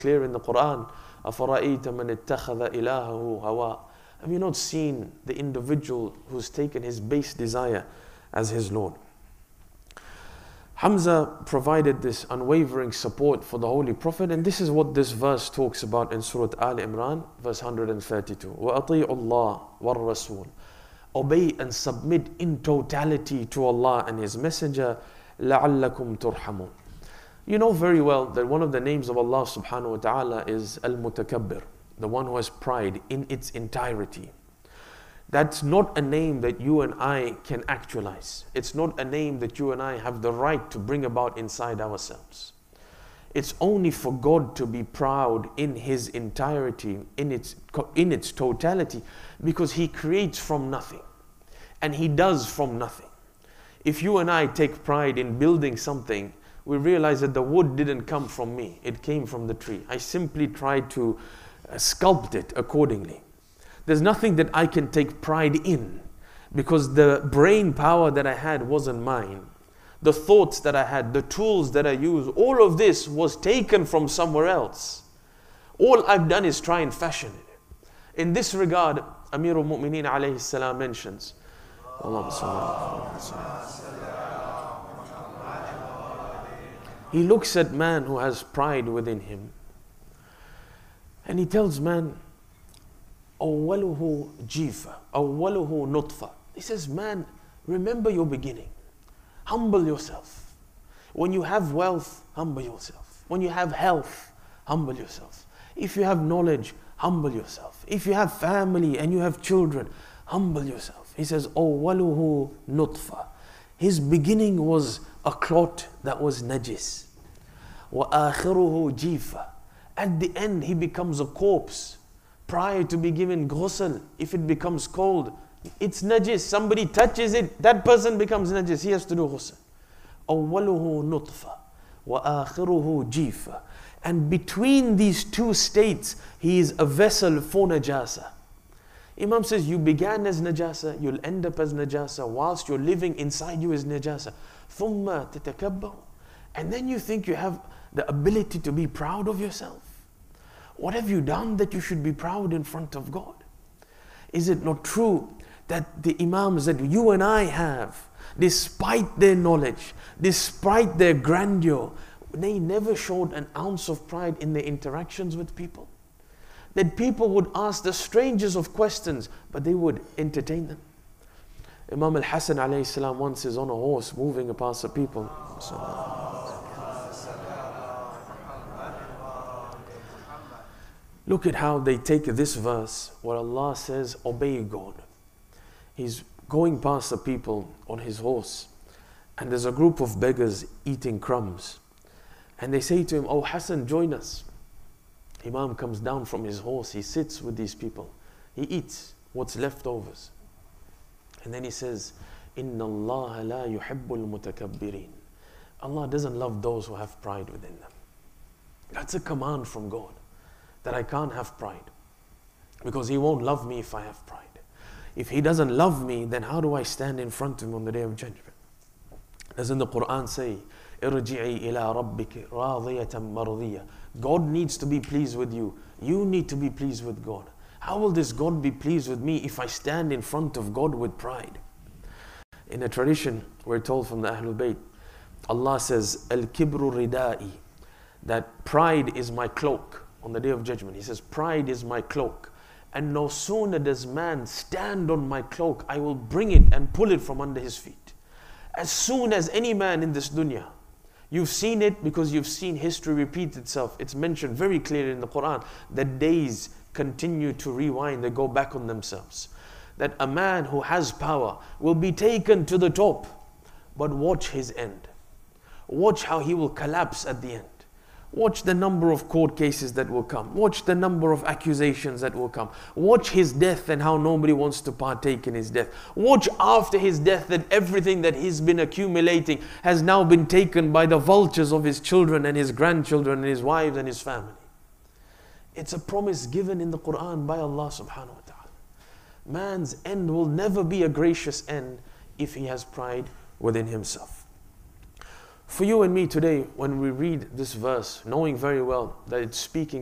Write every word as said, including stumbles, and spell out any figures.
clear in the Quran, أَفَرَأَيْتَ مَنِ اتَّخَذَ إِلَهَهُ هَوَىٰ. Have you not seen the individual who's taken his base desire as his Lord? Hamza provided this unwavering support for the Holy Prophet, and this is what this verse talks about in Surah Al Imran, verse one hundred thirty-two. وَأَطِيعُوا اللَّهَ وَالرَّسُولَ. Obey and submit in totality to Allah and His Messenger, لَعَلَّكُمْ تُرْحَمُونَ. You know very well that one of the names of Allah subhanahu wa ta'ala is Al-Mutakabbir, the one who has pride in its entirety. That's not a name that you and I can actualize. It's not a name that you and I have the right to bring about inside ourselves. It's only for God to be proud in His entirety, in its, in its totality, because He creates from nothing and He does from nothing. If you and I take pride in building something, we realize that the wood didn't come from me, it came from the tree. I simply tried to sculpt it accordingly. There's nothing that I can take pride in, because the brain power that I had wasn't mine. The thoughts that I had, the tools that I used, all of this was taken from somewhere else. All I've done is try and fashion it. In this regard, Amirul Mu'mineen alayhi salam mentions, he looks at man who has pride within him, and he tells man, أَوَّلُهُ جِيفَ أَوَّلُهُ نُطْفَ. He says, man, remember your beginning. Humble yourself. When you have wealth, humble yourself. When you have health, humble yourself. If you have knowledge, humble yourself. If you have family and you have children, humble yourself. He says, أَوَّلُهُ نُطْفَ. His beginning was a clot that was najis. وَآخِرُهُ جِيفَ. At the end, he becomes a corpse. Prior to be given ghusl, if it becomes cold, it's najis. Somebody touches it, that person becomes najis. He has to do ghusl. أَوَّلُهُ نُطْفَ وَآخِرُهُ جِيفَ. And between these two states, he is a vessel for najasa. Imam says, you began as najasa, you'll end up as najasa, whilst you're living inside you is najasa. ثُمَّ تَتَكَبَّرُ. And then you think you have the ability to be proud of yourself. What have you done that you should be proud in front of God? Is it not true that the Imams that you and I have, despite their knowledge, despite their grandeur, they never showed an ounce of pride in their interactions with people? That people would ask the strangest of questions, but they would entertain them. Imam al-Hasan alayhi salam once is on a horse moving past the people. Look at how they take this verse where Allah says, obey God. He's going past the people on his horse, and there's a group of beggars eating crumbs. And they say to him, oh Hassan, join us. Imam comes down from his horse, he sits with these people. He eats what's leftovers. And then he says, Inna Allah la yuhibbul mutakabbirin. Allah doesn't love those who have pride within them. That's a command from God, that I can't have pride, because He won't love me if I have pride. If He doesn't love me, then how do I stand in front of Him on the Day of Judgment? Doesn't the Quran say, Irji'i ila rabbiki radiyatan mardiyah. God needs to be pleased with you. You need to be pleased with God. How will this God be pleased with me if I stand in front of God with pride? In a tradition, we're told from the Ahlul Bayt, Allah says, Al-kibru ridai, that pride is my cloak on the Day of Judgment. He says, pride is my cloak. And no sooner does man stand on my cloak, I will bring it and pull it from under his feet. As soon as any man in this dunya, you've seen it because you've seen history repeat itself. It's mentioned very clearly in the Quran that days continue to rewind, they go back on themselves. That a man who has power will be taken to the top, but watch his end. Watch how he will collapse at the end. Watch the number of court cases that will come. Watch the number of accusations that will come. Watch his death and how nobody wants to partake in his death. Watch after his death that everything that he's been accumulating has now been taken by the vultures of his children and his grandchildren and his wives and his family. It's a promise given in the Quran by Allah subhanahu wa ta'ala. Man's end will never be a gracious end if he has pride within himself. For you and me today, when we read this verse, knowing very well that it's speaking